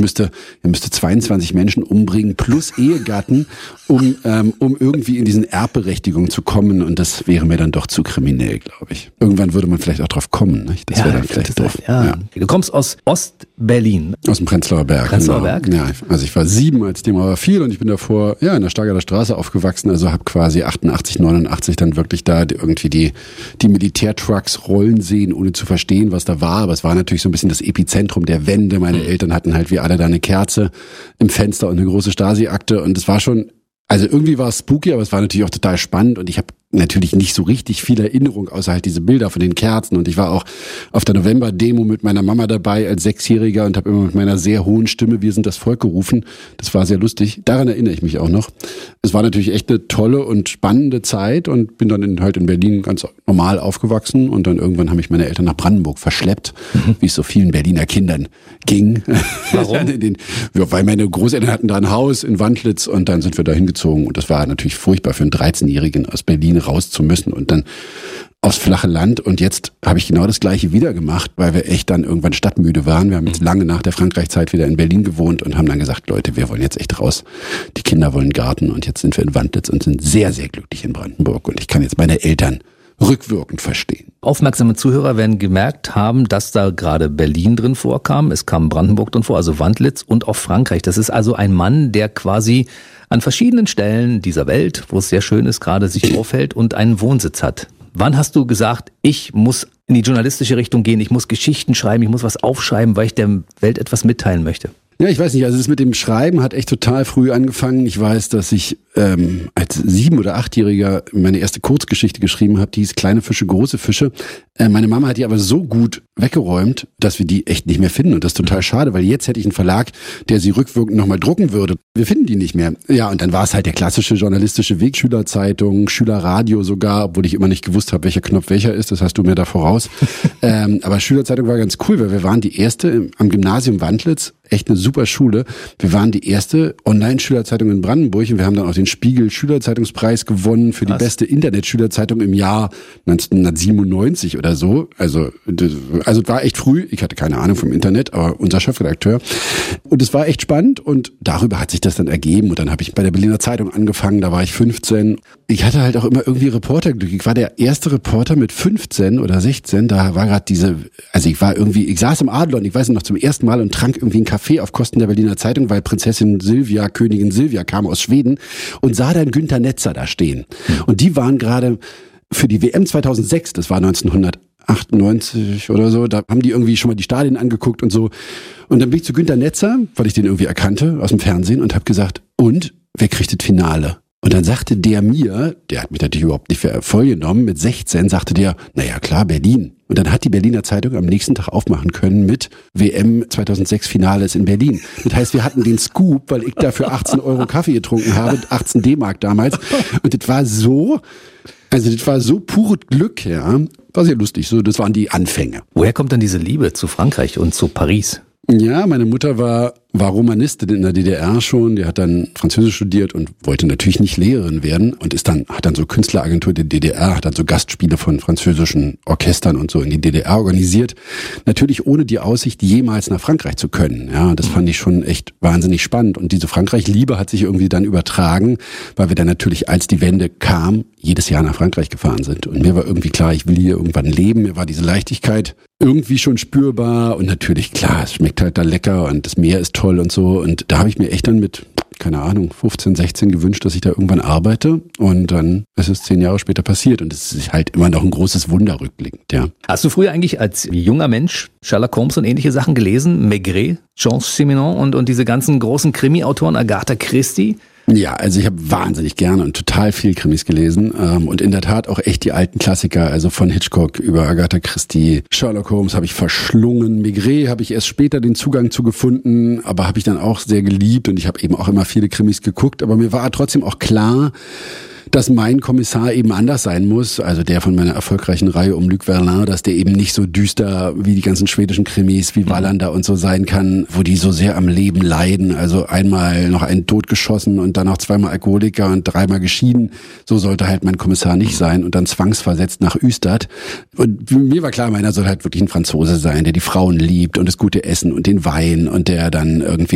er müsste 22 Menschen umbringen plus Ehegatten, um irgendwie in diesen Erbberechtigungen zu kommen. Und das wäre mir dann doch zu kriminell, glaube ich. Irgendwann würde man vielleicht auch drauf kommen. Nicht? Das wäre dann vielleicht doof. Ja. Du kommst aus Ostberlin. Aus dem Prenzlauer Berg. Berg? Ja, also ich war 7, als die Mauer fiel, und ich bin davor in der Stargarder Straße aufgewachsen. Also habe quasi 88, 89 dann wirklich da irgendwie die Militärtrucks rollen sehen, ohne zu verstehen, was da war. Aber es war natürlich so ein bisschen das Epizentrum der Wende. Meine Eltern hatten halt wie alle da eine Kerze im Fenster und eine große Stasi-Akte. Und es war schon, also irgendwie war es spooky, aber es war natürlich auch total spannend. Und ich habe natürlich nicht so richtig viel Erinnerung, außer halt diese Bilder von den Kerzen. Und ich war auch auf der November-Demo mit meiner Mama dabei als 6-Jähriger und habe immer mit meiner sehr hohen Stimme "Wir sind das Volk" gerufen. Das war sehr lustig. Daran erinnere ich mich auch noch. Es war natürlich echt eine tolle und spannende Zeit und bin dann in Berlin ganz normal aufgewachsen. Und dann irgendwann haben mich meine Eltern nach Brandenburg verschleppt, wie es so vielen Berliner Kindern ging. Warum? Weil meine Großeltern hatten da ein Haus in Wandlitz und dann sind wir da hingezogen. Und das war natürlich furchtbar für einen 13-Jährigen aus Berlin raus zu müssen und dann aufs flache Land. Und jetzt habe ich genau das Gleiche wieder gemacht, weil wir echt dann irgendwann stadtmüde waren. Wir haben jetzt lange nach der Frankreichzeit wieder in Berlin gewohnt und haben dann gesagt, Leute, wir wollen jetzt echt raus. Die Kinder wollen Garten, und jetzt sind wir in Wandlitz und sind sehr, sehr glücklich in Brandenburg. Und ich kann jetzt meine Eltern rückwirkend verstehen. Aufmerksame Zuhörer werden gemerkt haben, dass da gerade Berlin drin vorkam. Es kam Brandenburg drin vor, also Wandlitz und auch Frankreich. Das ist also ein Mann, der quasi an verschiedenen Stellen dieser Welt, wo es sehr schön ist, gerade sich aufhält und einen Wohnsitz hat. Wann hast du gesagt, ich muss in die journalistische Richtung gehen, ich muss Geschichten schreiben, ich muss was aufschreiben, weil ich der Welt etwas mitteilen möchte? Ja, ich weiß nicht, also das mit dem Schreiben hat echt total früh angefangen. Ich weiß, dass ich als 7- oder 8-Jähriger meine erste Kurzgeschichte geschrieben habe, die hieß "Kleine Fische, große Fische". Meine Mama hat die aber so gut weggeräumt, dass wir die echt nicht mehr finden. Und das ist total schade, weil jetzt hätte ich einen Verlag, der sie rückwirkend nochmal drucken würde. Wir finden die nicht mehr. Ja, und dann war es halt der klassische journalistische Weg, Schülerzeitung, Schülerradio sogar, obwohl ich immer nicht gewusst habe, welcher Knopf welcher ist. Das hast du mir da voraus. Aber Schülerzeitung war ganz cool, weil wir waren die erste am Gymnasium Wandlitz. Echt eine super Schule. Wir waren die erste Online-Schülerzeitung in Brandenburg und wir haben dann auch den Spiegel-Schülerzeitungspreis gewonnen für die beste Internet-Schülerzeitung im Jahr 1997 oder so. Also war echt früh. Ich hatte keine Ahnung vom Internet, aber unser Chefredakteur. Und es war echt spannend und darüber hat sich das dann ergeben. Und dann habe ich bei der Berliner Zeitung angefangen, da war ich 15. Ich hatte halt auch immer irgendwie Reporterglück. Ich war der erste Reporter mit 15 oder 16. Da war gerade ich saß im Adlon, ich weiß noch, zum ersten Mal und trank irgendwie einen Kaffee auf Kosten der Berliner Zeitung, weil Prinzessin Silvia, Königin Silvia kam aus Schweden und sah dann Günter Netzer da stehen. Und die waren gerade für die WM 2006, das war 1998 oder so, da haben die irgendwie schon mal die Stadien angeguckt und so. Und dann bin ich zu Günter Netzer, weil ich den irgendwie erkannte aus dem Fernsehen, und habe gesagt, und wer kriegt das Finale? Und dann sagte der mir, der hat mich natürlich überhaupt nicht für voll genommen, mit 16 sagte der, naja klar, Berlin. Und dann hat die Berliner Zeitung am nächsten Tag aufmachen können mit WM 2006 Finales in Berlin. Das heißt, wir hatten den Scoop, weil ich dafür 18 Euro Kaffee getrunken habe, 18 D-Mark damals. Und das war so pures Glück, ja. War sehr lustig, so, das waren die Anfänge. Woher kommt dann diese Liebe zu Frankreich und zu Paris? Ja, meine Mutter war Romanistin in der DDR schon, die hat dann Französisch studiert und wollte natürlich nicht Lehrerin werden und hat dann so Künstleragentur der DDR, hat dann so Gastspiele von französischen Orchestern und so in die DDR organisiert. Natürlich ohne die Aussicht, jemals nach Frankreich zu können. Ja, das fand ich schon echt wahnsinnig spannend. Und diese Frankreich-Liebe hat sich irgendwie dann übertragen, weil wir dann natürlich, als die Wende kam, jedes Jahr nach Frankreich gefahren sind. Und mir war irgendwie klar, ich will hier irgendwann leben. Mir war diese Leichtigkeit irgendwie schon spürbar. Und natürlich, klar, es schmeckt halt da lecker und das Meer ist toll und so. Und da habe ich mir echt dann mit, keine Ahnung, 15, 16 gewünscht, dass ich da irgendwann arbeite. Und dann ist es 10 Jahre später passiert. Und es ist halt immer noch ein großes Wunder rückblickend, ja. Hast du früher eigentlich als junger Mensch Sherlock Holmes und ähnliche Sachen gelesen? Maigret, Jean Simenon und diese ganzen großen Krimi-Autoren, Agatha Christie? Ja, also ich habe wahnsinnig gerne und total viel Krimis gelesen und in der Tat auch echt die alten Klassiker, also von Hitchcock über Agatha Christie, Sherlock Holmes habe ich verschlungen, Maigret habe ich erst später den Zugang zu gefunden, aber habe ich dann auch sehr geliebt und ich habe eben auch immer viele Krimis geguckt, aber mir war trotzdem auch klar, dass mein Kommissar eben anders sein muss, also der von meiner erfolgreichen Reihe um Luc Verlin, dass der eben nicht so düster wie die ganzen schwedischen Krimis, wie Wallander und so sein kann, wo die so sehr am Leben leiden, also einmal noch einen totgeschossen und dann noch 2-mal Alkoholiker und 3-mal geschieden, so sollte halt mein Kommissar nicht sein und dann zwangsversetzt nach Ystad. Und mir war klar, meiner soll halt wirklich ein Franzose sein, der die Frauen liebt und das gute Essen und den Wein und der dann irgendwie